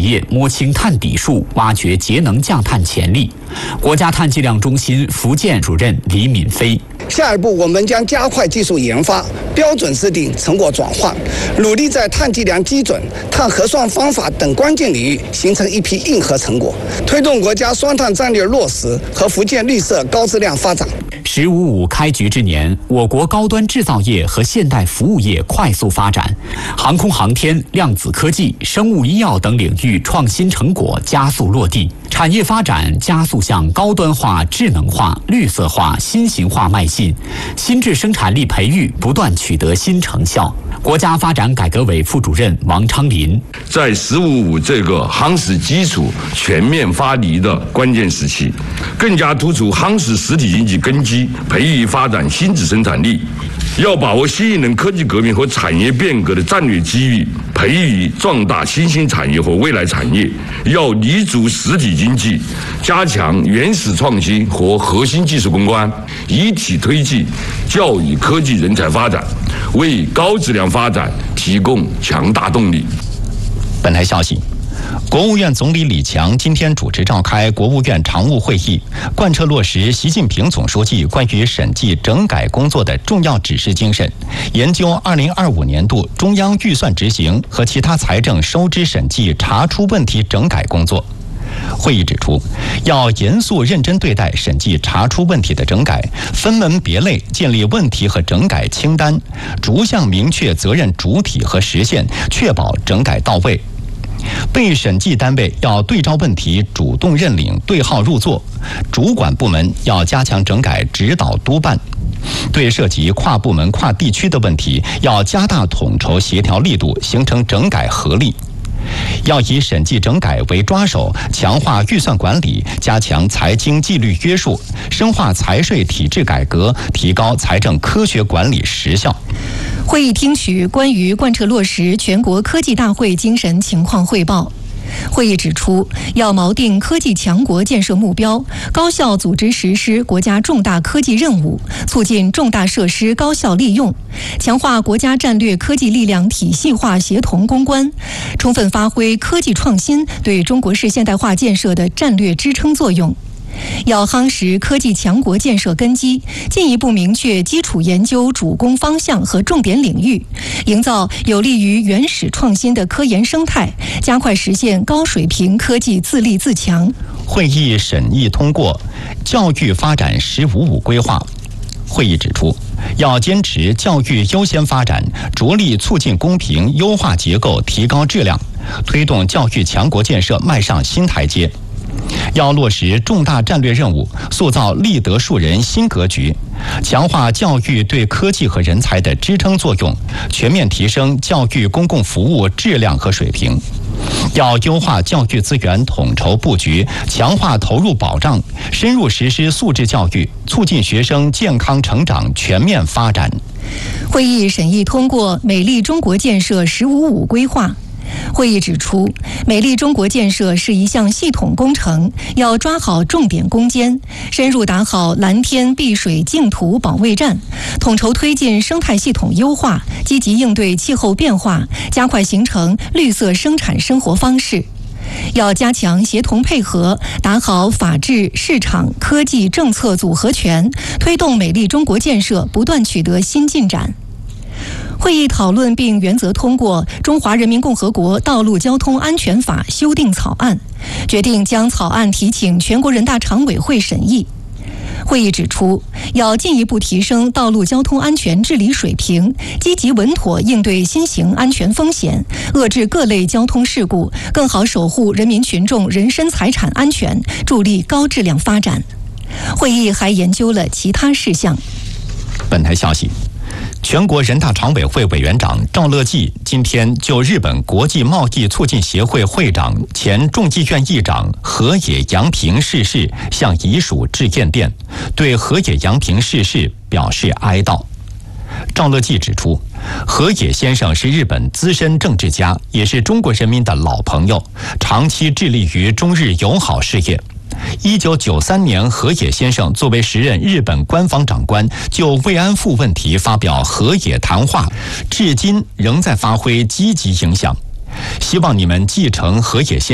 业摸清碳底数，挖掘节能降碳潜力。国家碳计量中心福建主任李敏飞。 下一步，我们将加快技术研发、标准制定、成果转换，努力在碳计量基准、碳核算方法等关键领域形成一批硬核成果，推动国家双碳战略落实和福建绿色高质量发展。 “15+5”开局之年，我国高端制造业和现代服务业快速发展，航空航天、量子科技、生物医药等领域创新成果加速落地，产业发展加速向高端化、智能化、绿色化、新型化迈进，新质生产力培育不断取得新成效。国家发展改革委副主任王昌林， 在“15+5”这个夯实基础、全面发力的关键时期，更加突出夯实实体经济根基，培育发展新质生产力。要把握新一轮科技革命和产业变革的战略机遇，培育壮大新兴产业和未来产业。要立足实体经济，加强原始创新和核心技术攻关，一体推进教育科技人才发展，为高质量发展提供强大动力。 本台消息，国务院总理李强今天主持召开国务院常务会议，贯彻落实习近平总书记关于审计整改工作的重要指示精神，研究2025年度中央预算执行和其他财政收支审计查出问题整改工作。会议指出，要严肃认真对待审计查出问题的整改，分门别类建立问题和整改清单，逐项明确责任主体和时限，确保整改到位。被审计单位要对照问题主动认领、对号入座，主管部门要加强整改指导督办。对涉及跨部门、跨地区的问题，要加大统筹协调力度，形成整改合力。要以审计整改为抓手，强化预算管理，加强财经纪律约束，深化财税体制改革，提高财政科学管理实效。 会议听取关于贯彻落实全国科技大会精神情况汇报。会议指出，要锚定科技强国建设目标，高效组织实施国家重大科技任务，促进重大设施高效利用，强化国家战略科技力量体系化协同攻关，充分发挥科技创新对中国式现代化建设的战略支撑作用。要夯实科技强国建设根基，进一步明确基础研究主攻方向和重点领域，营造有利于原始创新的科研生态，加快实现高水平科技自立自强。 会议审议通过教育发展“15+5”规划。会议指出，要坚持教育优先发展，着力促进公平、优化结构、提高质量，推动教育强国建设迈上新台阶。要落实重大战略任务，塑造立德树人新格局，强化教育对科技和人才的支撑作用，全面提升教育公共服务质量和水平。要优化教育资源统筹布局，强化投入保障，深入实施素质教育，促进学生健康成长全面发展。 会议审议通过美丽中国建设“15+5”规划。会议指出，美丽中国建设是一项系统工程，要抓好重点攻坚，深入打好蓝天碧水净土保卫战，统筹推进生态系统优化，积极应对气候变化，加快形成绿色生产生活方式。要加强协同配合，打好法治、市场、科技政策组合拳，推动美丽中国建设不断取得新进展。会议讨论并原则通过《中华人民共和国道路交通安全法》修订草案，决定将草案提请全国人大常委会审议。会议指出，要进一步提升道路交通安全治理水平，积极稳妥应对新型安全风险，遏制各类交通事故，更好守护人民群众人身财产安全，助力高质量发展。会议还研究了其他事项。 本台消息，全国人大常委会委员长赵乐际今天就日本国际贸易促进协会会长、前众议院议长河野洋平逝世向遗属致唁电，对河野洋平逝世表示哀悼。赵乐际指出，河野先生是日本资深政治家，也是中国人民的老朋友，长期致力于中日友好事业。1993年，河野先生作为时任日本官方长官，就慰安妇问题发表河野谈话，至今仍在发挥积极影响。希望你们继承河野先生